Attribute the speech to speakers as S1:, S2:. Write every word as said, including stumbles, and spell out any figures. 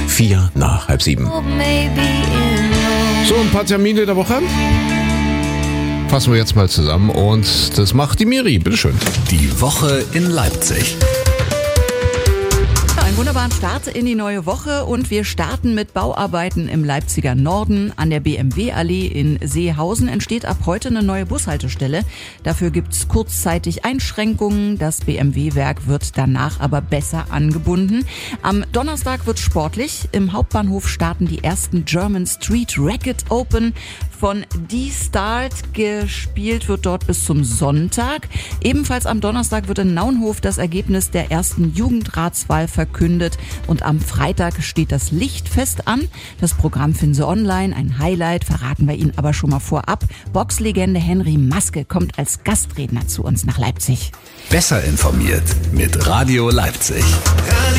S1: vier nach halb sieben. So, ein paar Termine der Woche. Fassen wir jetzt mal zusammen und das macht die Miri. Bitteschön.
S2: Die Woche in Leipzig.
S3: Einen wunderbaren Start in die neue Woche und wir starten mit Bauarbeiten im Leipziger Norden. An der B M W-Allee in Seehausen entsteht ab heute eine neue Bushaltestelle. Dafür gibt's kurzzeitig Einschränkungen. Das B M W-Werk wird danach aber besser angebunden. Am Donnerstag wird's sportlich. Im Hauptbahnhof starten die ersten German Street Racquet Open. Von D-Start gespielt wird dort bis zum Sonntag. Ebenfalls am Donnerstag wird in Naunhof das Ergebnis der ersten Jugendratswahl verkündet. Und am Freitag steht das Lichtfest an. Das Programm finden Sie online. Ein Highlight verraten wir Ihnen aber schon mal vorab. Boxlegende Henry Maske kommt als Gastredner zu uns nach Leipzig.
S2: Besser informiert mit Radio Leipzig.